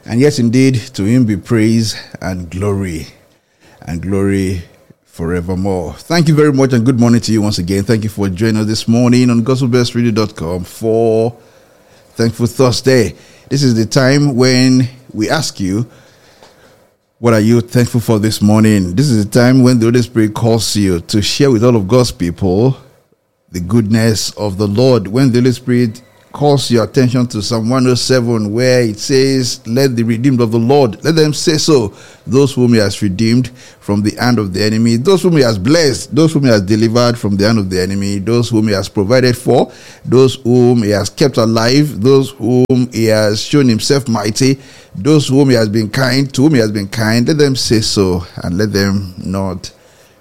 And yes, indeed, to him be praise and glory forevermore. Thank you very much, and good morning to you once again. Thank you for joining us this morning on gospelbeltradio.com for Thankful Thursday. This is the time when we ask you, what are you thankful for this morning? This is the time when the Holy Spirit calls you to share with all of God's people the goodness of the Lord. When the Holy Spirit calls your attention to Psalm 107, where it says, let the redeemed of the Lord, let them say so, those whom he has redeemed from the hand of the enemy, those whom he has blessed, those whom he has delivered from the hand of the enemy, those whom he has provided for, those whom he has kept alive, those whom he has shown himself mighty, those whom he has been kind, to whom he has been kind, let them say so, and let them not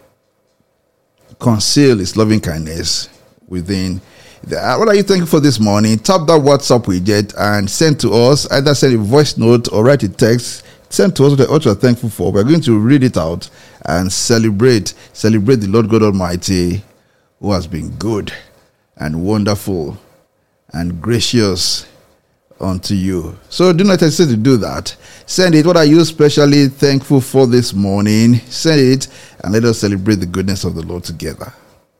conceal his loving kindness within. What are you thankful for this morning? Tap that WhatsApp widget and send to us. Either send a voice note or write a text. Send to us what you are thankful for. We're going to read it out and celebrate the Lord God Almighty, who has been good and wonderful and gracious unto you. So do not hesitate to do that. Send it. What are you especially thankful for this morning? Send it and let us celebrate the goodness of the Lord together.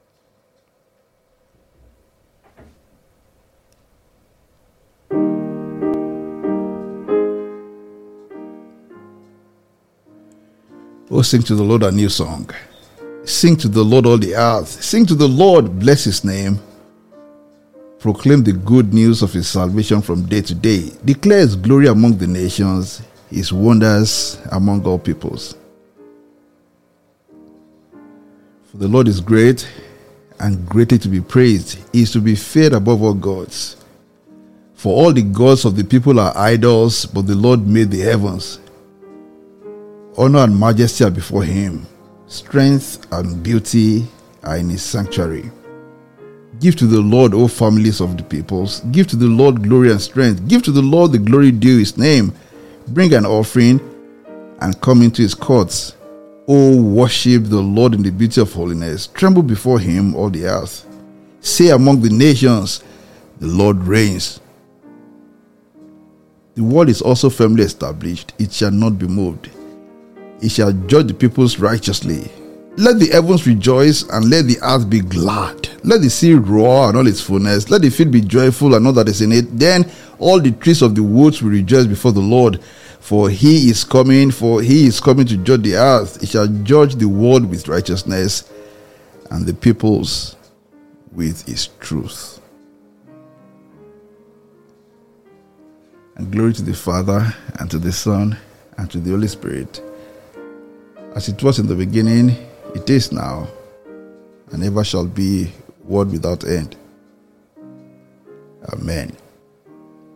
Oh, sing to the Lord a new song. Sing to the Lord all the earth. Sing to the Lord, bless his name. Proclaim the good news of his salvation from day to day. Declare his glory among the nations, his wonders among all peoples. For the Lord is great and greatly to be praised. He is to be feared above all gods. For all the gods of the people are idols, but the Lord made the heavens. Honor and majesty are before him. Strength and beauty are in his sanctuary. Give to the Lord, O families of the peoples. Give to the Lord glory and strength. Give to the Lord the glory due his name. Bring an offering and come into his courts. O worship the Lord in the beauty of holiness. Tremble before him, all the earth. Say among the nations, the Lord reigns. The world is also firmly established. It shall not be moved. He shall judge the peoples righteously. Let the heavens rejoice and let the earth be glad. Let the sea roar and all its fullness. Let the field be joyful and all that is in it. Then all the trees of the woods will rejoice before the Lord. For he is coming to judge the earth. He shall judge the world with righteousness and the peoples with his truth. And glory to the Father and to the Son and to the Holy Spirit, as it was in the beginning, it is now, and ever shall be, world without end. Amen.